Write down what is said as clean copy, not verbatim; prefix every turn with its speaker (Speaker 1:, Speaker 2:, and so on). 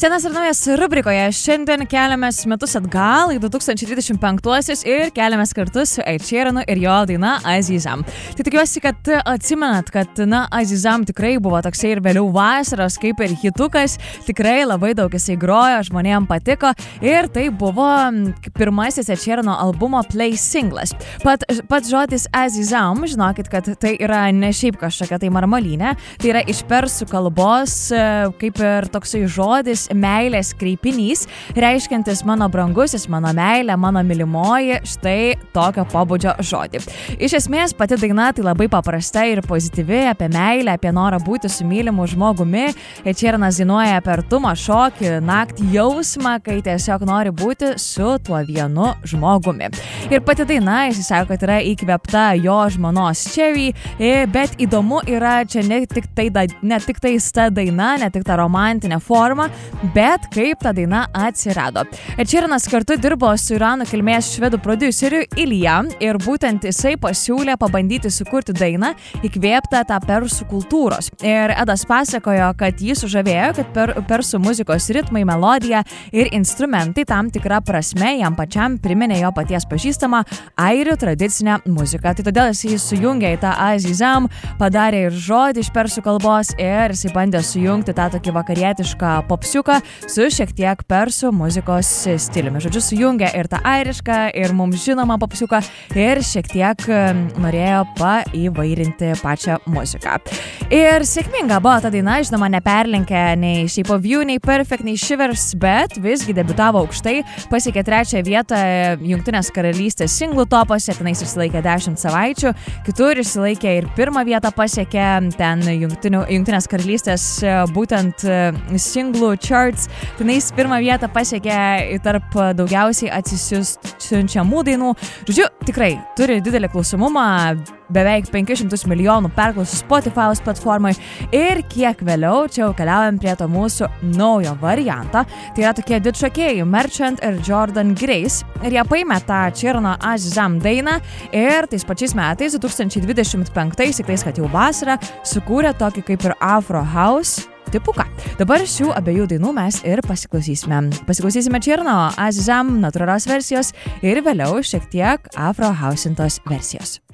Speaker 1: Senas ir naujas rubrikoje šiandien keliamės metus atgal į 2025 ir keliamės kartu su Ed Sheeranu ir jo daina Azizam. Tai tikiuosi, kad atsimenat, kad Azizam tikrai buvo toksai ir vėliau vasaros, kaip ir hitukas, tikrai labai daug jisai grojo, žmonėms patiko ir tai buvo pirmasis Ed Sheerano albumo Play singlas. Pats žodis Azizam, žinokit, kad tai yra ne šiaip kažkokia tai marmalynė, tai yra iš persų kalbos, kaip ir toksai žodis meilės kreipinys, reiškiantis mano brangusis, mano meilė, mano mylimoji, štai tokio pobūdžio žodį. Iš esmės, pati daina tai labai paprasta ir pozityvi, apie meilę, apie norą būti su mylimu žmogumi. Ed Sheeranas dainuoja apie artumą, šokį, naktį jausmą, kai tiesiog nori būti su tuo vienu žmogumi. Ir pati daina, jis sako, kad yra įkvėpta jo žmonos Cherry, bet įdomu yra čia ne tik tai ta daina, ne tik ta romantinė forma, bet kaip ta daina atsirado. Ed Sheeranas kartu dirbo su Irano kilmės švedų prodiuseriu Ilija ir būtent jisai pasiūlė pabandyti sukurti dainą įkvėptą tą persų kultūros. Ir Edas pasakojo, kad jį sužavėjo, kad persų muzikos ritmai, melodija ir instrumentai tam tikrą prasme jam pačiam priminė jo paties pažįstamą airių tradicinę muziką. Tai todėl jisai sujungė į tą Azizam, padarė ir žodį iš persų kalbos ir jisai bandė sujungti tą tokį vakarietišką popsiuką su šiek tiek persų muzikos stiliumi. Žodžiu, sujungė ir tą airišką, ir mums žinomą popsiuką, ir šiek tiek norėjo paįvairinti pačią muziką. Ir sėkminga buvo ta daina, žinoma, neperlenkė nei Shape of You, nei Perfect, nei Shivers, bet visgi debiutavo aukštai, pasiekė 3 vietą Jungtinės karalystės singlų topuose, tenais išsilaikė 10 savaičių, kitur išsilaikė ir 1 vietą pasiekė ten Jungtinės karalystės būtent singlų charts, tenais 1 vietą pasiekė tarp daugiausiai atsisiunčiamų dainų. Žodžiu, tikrai turi didelį klausomumą, beveik 500 milijonų perklausų Spotify'os platformai ir kiek vėliau čia jau keliaujam prie to mūsų naujo varianto. Tai yra tokie du šokėjai, Merchant ir Jordan Grace, ir jie paėmė tą Sheerano Azizam dainą ir tais pačiais metais, 2025, tiktais, kad jau vasarą, sukūrė tokį kaip ir Afro House tipuką. Dabar šių abiejų dainų mes ir pasiklausysime. Pasiklausysime Sheerano Azizam natūralios versijos ir vėliau šiek tiek Afro Housintos versijos.